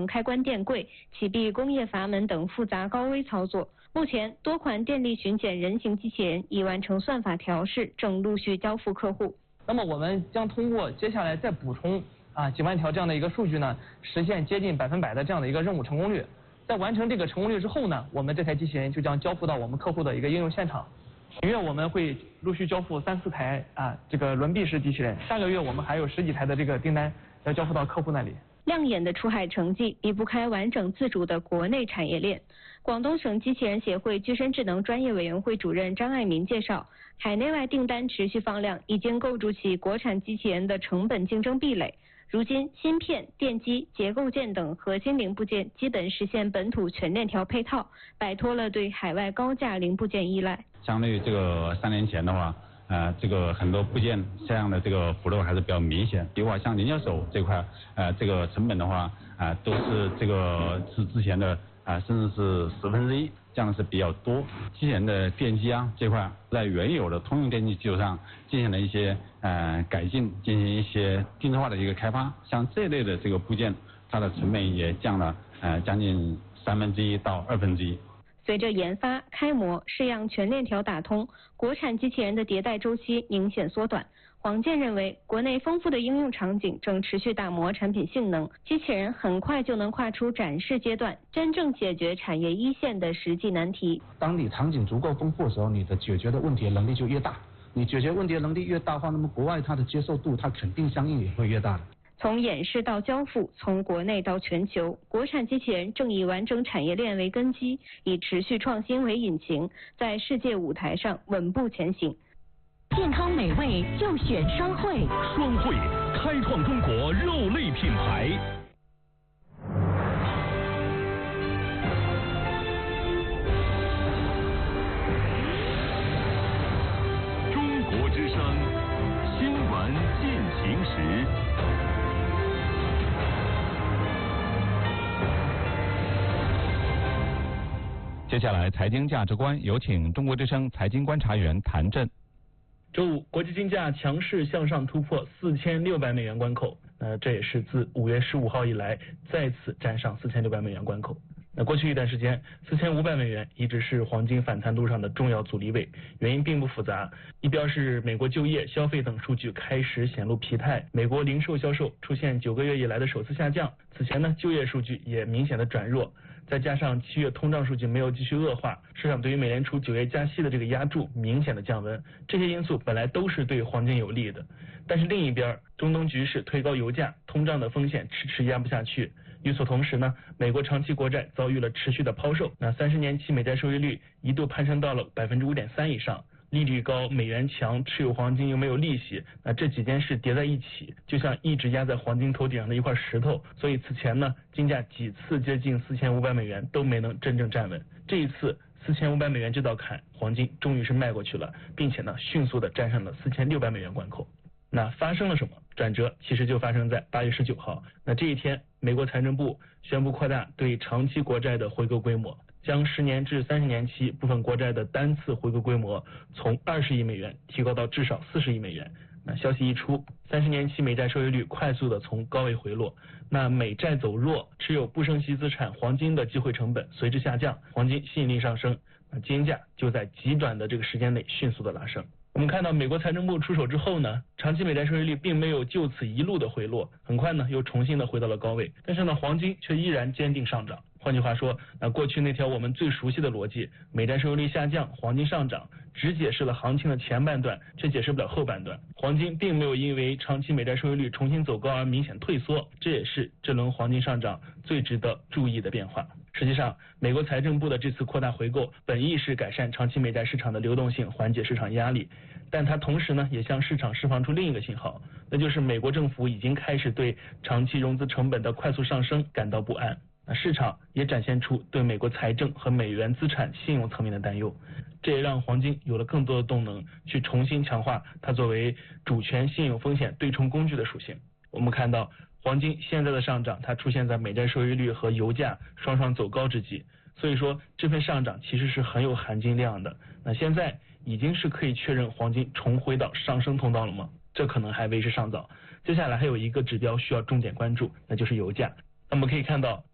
常开关电柜、启闭工业阀门等复杂高危操作。目前，多款电力巡检人形机器人已完成算法调试，正陆续交付客户。 那么我们将通过接下来再补充几万条这样的一个数据呢，实现接近100%的这样的一个任务成功率。在完成这个成功率之后呢，我们这台机器人就将交付到我们客户的一个应用现场。本月我们会陆续交付3、4台这个轮臂式机器人，下个月我们还有10几台的这个订单要交付到客户那里。 亮眼的出海成绩离不开完整自主的国内产业链。广东省机器人协会具身智能专业委员会主任张爱民介绍，海内外订单持续放量，已经构筑起国产机器人的成本竞争壁垒。如今，芯片、电机、结构件等核心零部件基本实现本土全链条配套，摆脱了对海外高价零部件依赖。 相对于这个3年前的话，这个很多部件下降的这个幅度还是比较明显。比如说像零件手这块，这个成本的话，都是之前的甚至是1/10，降的是比较多。机器人的电机这块，在原有的通用电机基础上进行了一些改进，进行一些定制化的一个开发。像这类的这个部件，它的成本也降了将近1/3到1/2。 随着研发、开模、试样全链条打通，国产机器人的迭代周期明显缩短。黄健认为，国内丰富的应用场景正持续打磨产品性能，机器人很快就能跨出展示阶段，真正解决产业一线的实际难题。 当你场景足够丰富的时候，你的解决的问题能力就越大。你解决问题的能力越大的话，那么国外它的接受度，它肯定相应也会越大的。 从演示到交付，从国内到全球，国产机器人正以完整产业链为根基，以持续创新为引擎，在世界舞台上稳步前行。 健康美味就选双汇， 双汇开创中国肉类品牌。中国之声新闻进行时。接下来，财经价值观，有请中国之声财经观察员谭震。 周五，国际金价强势向上突破4600美元关口，这也是自5月15号以来再次站上4600美元关口。过去一段时间，4500美元一直是黄金反弹路上的重要阻力位，原因并不复杂。一标是美国就业、消费等数据开始显露疲态，美国零售销售出现9个月以来的首次下降。此前呢，就业数据也明显的转弱，再加上7月通胀数据没有继续恶化，市场对于美联储9月加息的这个压注明显的降温，这些因素本来都是对黄金有利的。但是另一边，中东局势推高油价，通胀的风险迟迟压不下去。与此同时呢，美国长期国债遭遇了持续的抛售，30年期美债收益率一度攀升到了5.3%以上。利率高、美元强、持有黄金又没有利息，这几件事叠在一起，就像一直压在黄金头顶上的一块石头。所以此前呢，金价几次接近4500美元都没能真正站稳。这一次4500美元这道坎，黄金终于是迈过去了，并且呢，迅速的站上了4600美元关口。发生了什么？转折其实就发生在8月19号。这一天，美国财政部宣布扩大对长期国债的回购规模，将10年至30年期部分国债的单次回购规模从20亿美元提高到至少40亿美元。消息一出，30年期美债收益率快速的从高位回落，美债走弱，持有不升息资产黄金的机会成本随之下降，黄金吸引力上升，金价就在极短的这个时间内迅速的拉升。我们看到美国财政部出手之后呢，长期美债收益率并没有就此一路的回落，很快呢又重新的回到了高位，但是呢黄金却依然坚定上涨。换句话说，过去那条我们最熟悉的逻辑，美债收益率下降，黄金上涨，只解释了行情的前半段，却解释不了后半段。黄金并没有因为长期美债收益率重新走高而明显退缩，这也是这轮黄金上涨最值得注意的变化。实际上，美国财政部的这次扩大回购，本意是改善长期美债市场的流动性，缓解市场压力，但它同时呢，也向市场释放出另一个信号，那就是美国政府已经开始对长期融资成本的快速上升感到不安。市场也展现出对美国财政和美元资产信用层面的担忧，这也让黄金有了更多的动能去重新强化它作为主权信用风险对冲工具的属性。我们看到黄金现在的上涨，它出现在美债收益率和油价双双走高之际，所以说这份上涨其实是很有含金量的。现在已经是可以确认黄金重回到上升通道了吗？这可能还为时尚早。接下来还有一个指标需要重点关注，那就是油价。我们可以看到